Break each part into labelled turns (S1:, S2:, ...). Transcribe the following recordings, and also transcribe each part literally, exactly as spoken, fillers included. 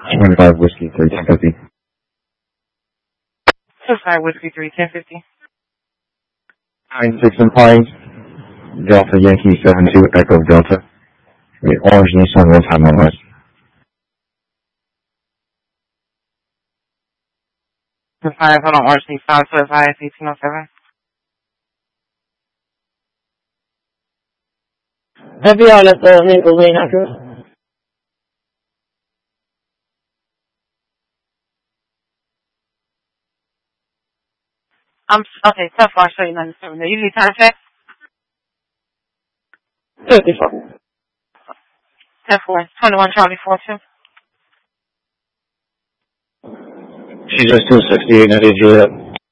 S1: twenty-five Whiskey three ten fifty.
S2: twenty-five Whiskey three ten fifty.
S1: nine six implied. Delta Yankee seven two Echo Delta. Wait, Orange Nissan one time on West.
S2: five, hold on, Orange Nissan, so five, eighteen oh seven.
S3: I'll be on at the Maple Lane after.
S2: I'm, okay, tough, I'll show you ninety-seven. You need time check?
S3: fifty-four.
S2: ten four, twenty-one Charlie four two.
S1: She's just two sixty-eight, I did you that.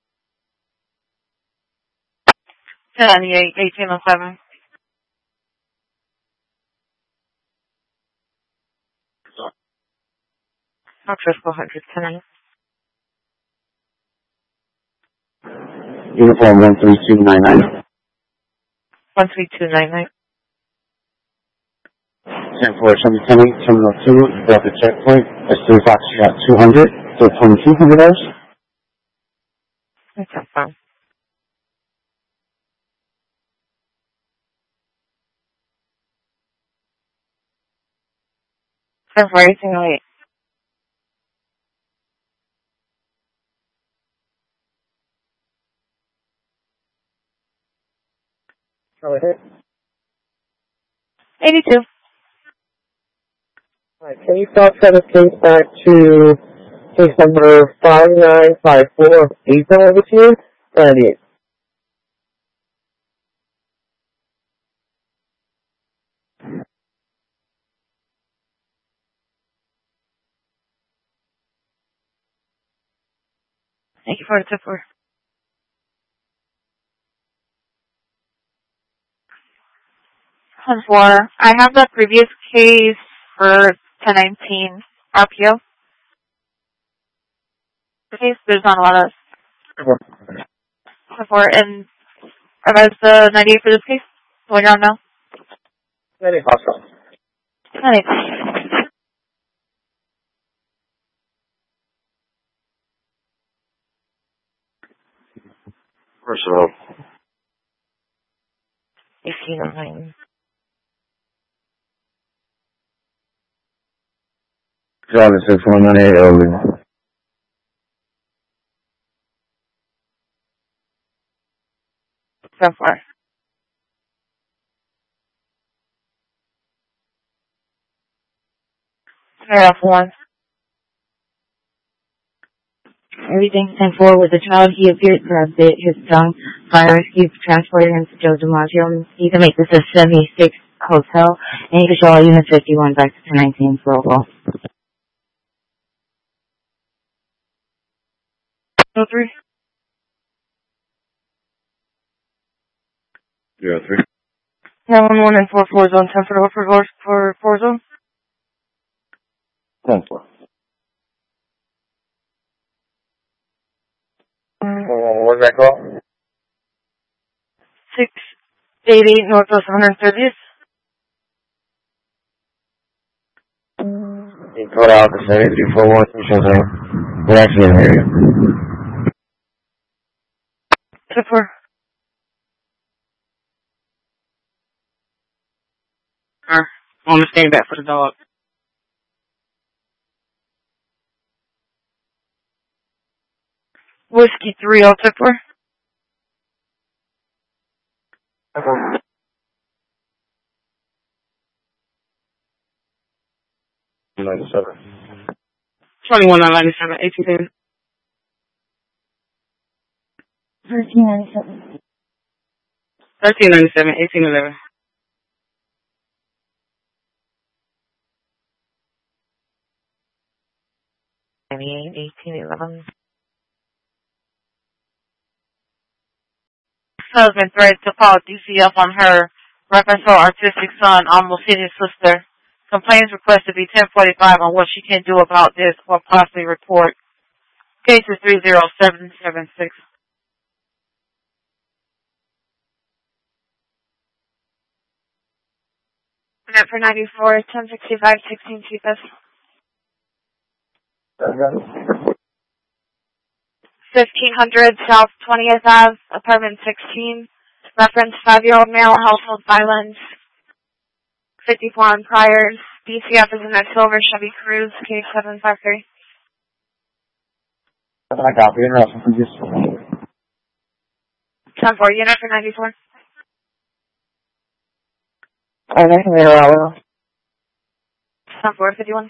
S2: ten ninety-eight, eighteen oh seven. Access four hundred, ten.
S1: Uniform one three two nine nine.
S2: one three two nine nine.
S1: ten four, seven ten eight, Terminal two, Delta Checkpoint, S three Foxtrot two hundred, so twenty-two hundred dollars.
S2: That's not fine. ten four, eighteen oh eight.
S3: Go ahead.
S2: eighty-two.
S3: Alright, can you stop send this case back to case number five nine five four eight over to you? ninety-eight.
S2: Thank you for the tip for. ten four. I have the previous case for ten nineteen R P O. The case, there's not a lot of ten four, and are the ninety-eight for this case? Going on now?
S3: ninety-eight, hostile.
S2: ninety-eight.
S1: First of all,
S2: eighteen oh nine.
S1: John is six one nine eight early.
S2: So far. Paragraph one.
S4: Everything sent forward with the child, he appeared to have bit his tongue. Fire rescue transported him to Joe DiMaggio. He can make this a seventy-six hotel, and he can show all unit fifty-one back to ten nineteen for overall.
S2: Oh three.
S1: Zero three.
S2: nine one one and four four zone. ten for for for four zone.
S1: ten four.
S3: What's that call?
S2: six eighty-eight Northwest one hundred thirtieth.
S1: You cut out the second two four one two something. We're actually in the area.
S2: Tip for. Or, I'm gonna stand back for the dog. Whiskey three, I'll tip for.
S1: ninety-seven.
S2: twenty-one ninety-seven, eighteen ten.
S4: thirteen ninety-seven.
S2: thirteen ninety-seven, eighteen eleven. ninety-eight, eighteen eleven. Husband threatened to call D C F on her reference her autistic son almost hit his sister. Complaints request to be ten forty-five on what she can do about this or possibly report. Case is three zero seven seven six. Net for ninety-four, ten sixty-five, sixteen cheapest.
S5: fifteen hundred South twentieth Avenue, apartment sixteen. Reference five-year-old male, household violence. fifty-four on priors. D C F is in that silver Chevy Cruze, case seven five three.
S1: That's my copy. Interesting for you.
S5: ten four, unit for ninety-four.
S3: Okay, later, I'll
S5: ten four, fifty-one.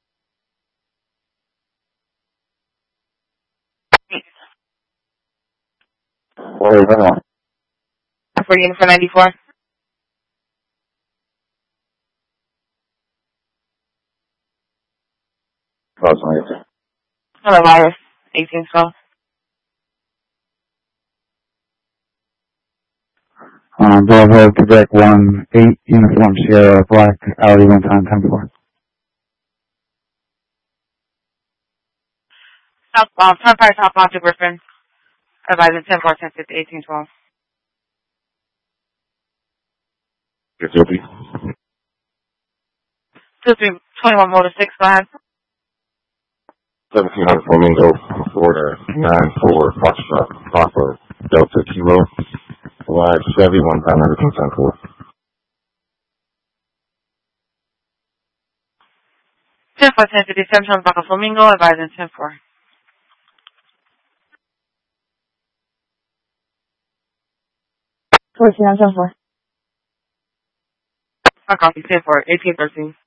S1: Where is everyone?
S2: For unit for ninety-four.
S1: Close on
S2: Hello, Virus. eighteen twelve.
S1: Um, Bravo, Quebec one, eight, Uniform Sierra, Black, Audi one time, ten four.
S2: South, um, ten five South Monte Griffin. Advising ten four, ten fifty, eighteen twelve.
S1: Yes, Opie.
S2: two three twenty-one Motor six, go ahead.
S1: seventeen hundred Flamingo, Florida, nine four, Foxtrot, Papa, Delta Kilo, Live Chevy, one time everything ten four.
S2: ten four, ten fifty, seven Charles Baca Flamingo, advising ten four.
S4: fourteen on ten four.
S2: I copy ten four, eighteen thirteen.